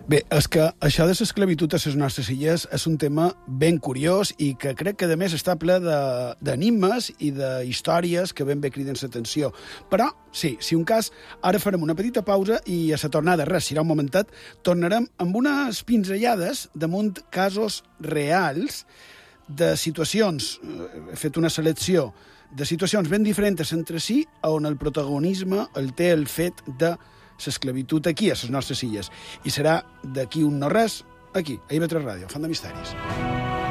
Bé, és que això de l'esclavitud a les nostres illes és un tema ben curiós i que crec que, a més, està ple d'enigmes i de històries que ben bé criden l'atenció. Però, sí, si un cas, ara farem una petita pausa i a la tornada, res, serà un momentet, tornarem amb unes pinzellades damunt casos reals de situacions, he fet una selecció de situacions ben diferents entre si, on el protagonisme el té el fet de l'esclavitud aquí, a les nostres illes. I serà d'aquí un no res, aquí, a IB3 Ràdio, Font de Misteris.